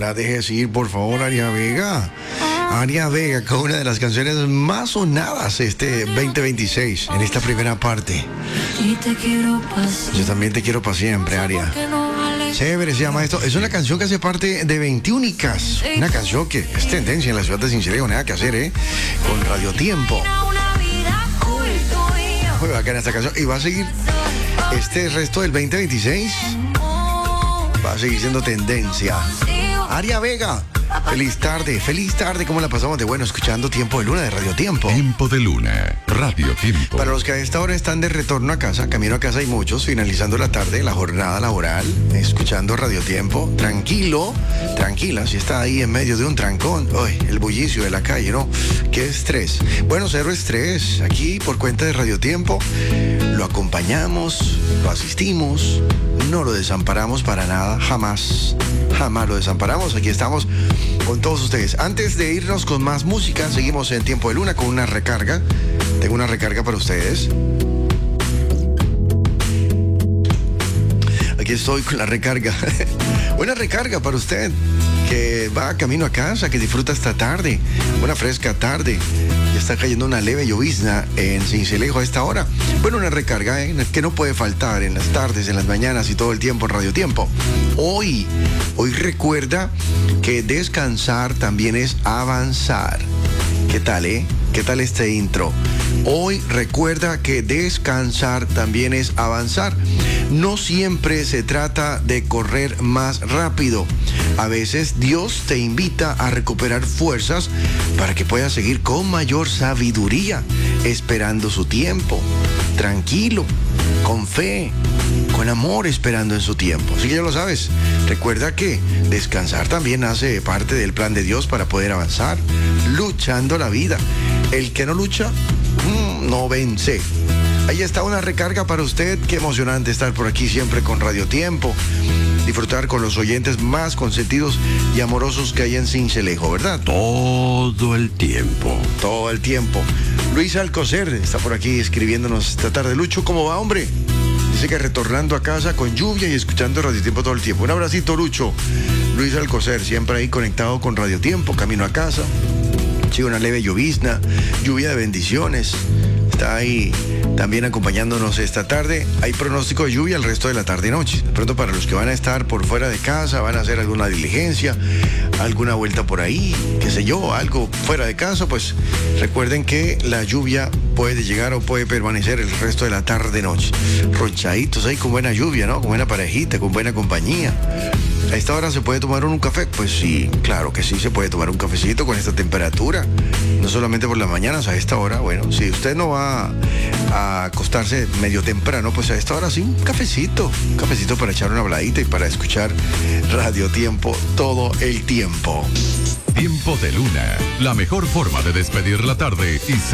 la dejes ir, por favor, Aria Vega. Aria Vega, con una de las canciones más sonadas este 2026, en esta primera parte. Yo también te quiero para siempre, Aria. Chévere se llama esto. Es una canción que hace parte de 21icas. Una canción que es tendencia en la ciudad de Sincelejo, nada que hacer, con Radio Tiempo. Muy bacana esta canción. Y va a seguir este resto del 2026. Va a seguir siendo tendencia. Aria Vega, feliz tarde, ¿cómo la pasamos de bueno escuchando Tiempo de Luna de Radio Tiempo? Tiempo de Luna, Radio Tiempo. Para los que a esta hora están de retorno a casa, camino a casa hay muchos, finalizando la tarde, la jornada laboral, escuchando Radio Tiempo, tranquila, si está ahí en medio de un trancón, uy, el bullicio de la calle, ¿no? Qué estrés. Bueno, cero estrés, aquí por cuenta de Radio Tiempo, lo acompañamos, lo asistimos, no lo desamparamos para nada, jamás lo desamparamos. Aquí estamos con todos ustedes. Antes de irnos con más música, seguimos en Tiempo de Luna con una recarga. Tengo una recarga para ustedes. Aquí estoy con la recarga. Una recarga para usted que va camino a casa, que disfruta esta tarde, una fresca tarde. Ya está cayendo una leve llovizna en Sincelejo a esta hora. Bueno, una recarga que no puede faltar en las tardes, en las mañanas y todo el tiempo en Radio Tiempo. Hoy recuerda que descansar también es avanzar. ¿Qué tal, ¿Qué tal este intro? Hoy recuerda que descansar también es avanzar. No siempre se trata de correr más rápido. A veces Dios te invita a recuperar fuerzas para que puedas seguir con mayor sabiduría, esperando su tiempo, tranquilo, con fe, con amor, esperando en su tiempo. Así que ya lo sabes, recuerda que descansar también hace parte del plan de Dios para poder avanzar, luchando la vida. El que no lucha, no vence. Ahí está una recarga para usted. Qué emocionante estar por aquí siempre con Radio Tiempo. Disfrutar con los oyentes más consentidos y amorosos que hay en Sincelejo, ¿verdad? Todo el tiempo. Todo el tiempo. Luis Alcocer está por aquí escribiéndonos esta tarde. Lucho, ¿cómo va, hombre? Dice que retornando a casa con lluvia y escuchando Radio Tiempo todo el tiempo. Un abracito, Lucho. Luis Alcocer, siempre ahí conectado con Radio Tiempo, camino a casa. Sí, una leve llovizna, lluvia de bendiciones. Está ahí también acompañándonos esta tarde. Hay pronóstico de lluvia el resto de la tarde y noche. De pronto para los que van a estar por fuera de casa, van a hacer alguna diligencia, alguna vuelta por ahí, qué sé yo, algo fuera de casa, pues recuerden que la lluvia puede llegar o puede permanecer el resto de la tarde y noche. Ronchaditos ahí con buena lluvia, ¿no? Con buena parejita, con buena compañía. ¿A esta hora se puede tomar un café? Pues sí, claro que sí, se puede tomar un cafecito con esta temperatura. No solamente por las mañanas, a esta hora. Bueno, si usted no va a acostarse medio temprano, pues a esta hora sí, un cafecito para echar una habladita y para escuchar Radio Tiempo todo el tiempo. Tiempo de Luna, la mejor forma de despedir la tarde y